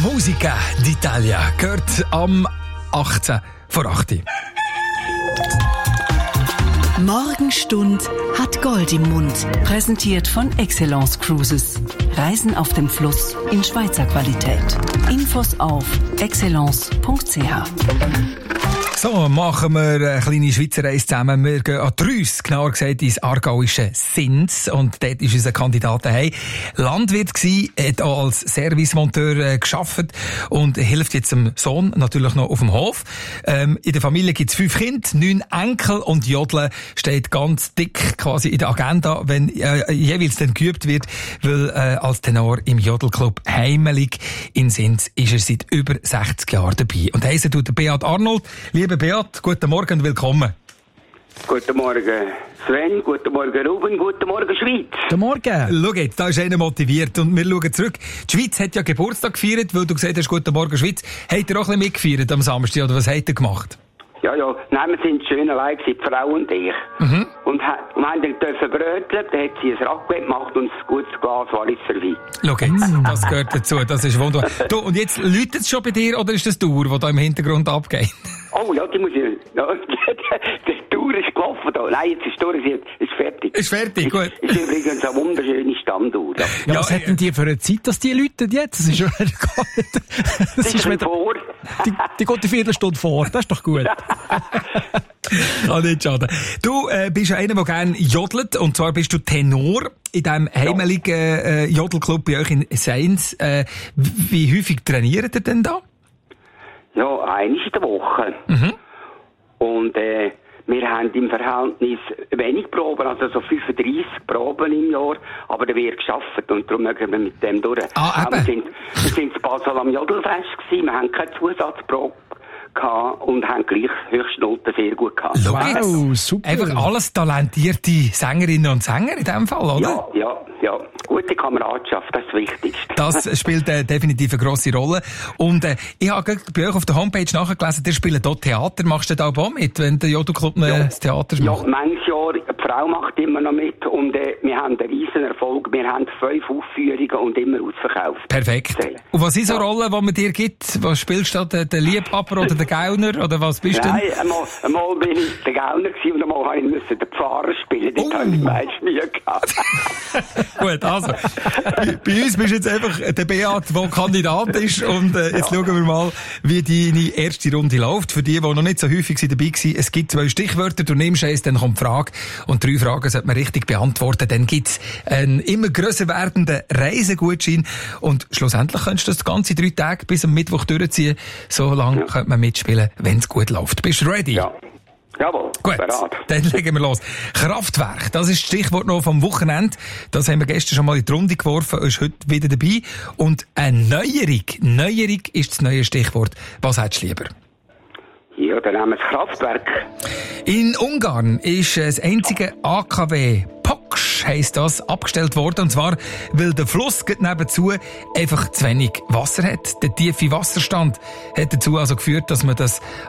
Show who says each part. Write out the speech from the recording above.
Speaker 1: Musica d'Italia gehört am 18 vor 8.
Speaker 2: Morgenstund hat Gold im Mund. Präsentiert von Excellence Cruises. Reisen auf dem Fluss in Schweizer Qualität. Infos auf excellence.ch.
Speaker 1: So, machen wir eine kleine Schweizer Reise zusammen. Wir gehen an die Rüss, genauer gesagt ins aargauische Sins. Und dort ist unser Kandidat daheim. Landwirt gsi, hat auch als Servicemonteur gearbeitet und hilft jetzt dem Sohn natürlich noch auf dem Hof. In der Familie gibt's 5 Kinder, 9 Enkel und Jodeln steht ganz dick quasi in der Agenda, wenn jeweils dann geübt wird, weil als Tenor im Jodelclub Heimelig in Sins ist er seit über 60 Jahren dabei. Und heissen tut der Beat Arnold. Lieber Beat, guten Morgen und willkommen.
Speaker 3: Guten Morgen Sven, guten Morgen Ruben, guten Morgen Schweiz.
Speaker 4: Guten Morgen.
Speaker 1: Schau jetzt, da ist einer motiviert und wir schauen zurück. Die Schweiz hat ja Geburtstag gefeiert, weil du gesagt hast, guten Morgen Schweiz. Habt ihr auch ein bisschen mitgefeiert am Samstag oder was habt ihr gemacht?
Speaker 3: Ja, nein, wir sind schön allein gewesen, die Frau und ich.
Speaker 1: Mhm.
Speaker 3: Und haben dann bröteln, dann hat sie ein Raclette gemacht und ein gutes Glas Wallis serviert.
Speaker 1: Schau jetzt, das gehört dazu, das ist wunderbar. Du, und jetzt läutet es schon bei dir oder ist das die Uhr, die da im Hintergrund abgeht?
Speaker 3: Oh ja, die muss ich... Ja, die Tour ist gelaufen da. Nein, jetzt ist die Tour, ist fertig.
Speaker 1: Ist fertig, gut.
Speaker 3: Ist übrigens eine wunderschöne Standuhr.
Speaker 4: Ja, was hätten die für eine Zeit, dass die läuten jetzt? Das ist schon gar nicht... Das ist wieder
Speaker 3: vor.
Speaker 4: Die geht eine Viertelstunde vor, das ist doch gut.
Speaker 1: Kann nicht schaden. Du bist ja einer, der gerne jodelt, und zwar bist du Tenor in diesem heimeligen Jodelclub bei euch in Sins. Wie häufig trainiert ihr denn da?
Speaker 3: Ja, einmal in der Woche.
Speaker 1: Mhm.
Speaker 3: Und wir haben im Verhältnis wenig Proben, also so 35 Proben im Jahr, aber da wird geschafft und darum mögen wir mit dem durch. Wir sind in Basel am Jodelfest gewesen, wir haben keine Zusatzprobe gehabt und haben gleich Höchstnoten sehr gut gehabt.
Speaker 4: Wow, super.
Speaker 1: Einfach alles talentierte Sängerinnen und Sänger in diesem Fall, oder?
Speaker 3: Ja. Gute Kameradschaft, das ist das Wichtigste.
Speaker 1: Das spielt definitiv eine grosse Rolle. Und ich habe bei euch auf der Homepage nachgelesen, ihr spielt dort Theater. Machst du da auch mit, wenn der Jodelclub das Theater macht?
Speaker 3: Ja, manches Jahr, die Frau macht immer noch mit und wir haben einen riesen Erfolg. Wir haben 5 Aufführungen und immer ausverkauft.
Speaker 1: Perfekt. Und was ist so eine Rolle, die man dir gibt? Was spielst du da? Der Liebhaber oder der Gauner? Oder was bist du denn?
Speaker 3: Nein, einmal bin ich der Gauner gewesen und einmal musste ich den Pfarrer spielen. Dort habe ich meist Mühe gehabt.
Speaker 1: Gut, also, bei uns bist du jetzt einfach der Beat, der Kandidat ist, und jetzt schauen wir mal, wie deine erste Runde läuft. Für die noch nicht so häufig dabei waren, es gibt 2 Stichwörter, du nimmst eins, dann kommt die Frage, und 3 Fragen sollte man richtig beantworten, dann gibt's einen immer grösser werdenden Reisegutschein, und schlussendlich könntest du das ganze 3 Tage bis am Mittwoch durchziehen. So lange könnte man mitspielen, wenn es gut läuft. Bist du ready?
Speaker 3: Ja. Jawohl,
Speaker 1: gut,
Speaker 3: bereit.
Speaker 1: Dann legen wir los. Kraftwerk, das ist das Stichwort noch vom Wochenende. Das haben wir gestern schon mal in die Runde geworfen, ist heute wieder dabei. Und eine Neuerung. Neuerung ist das neue Stichwort. Was hättest du lieber?
Speaker 3: Ja, dann nehmen wir das Kraftwerk.
Speaker 1: In Ungarn ist das einzige AKW Poksch, heisst das, abgestellt worden. Und zwar, weil der Fluss nebenzu einfach zu wenig Wasser hat. Der tiefe Wasserstand hat dazu also geführt, dass man das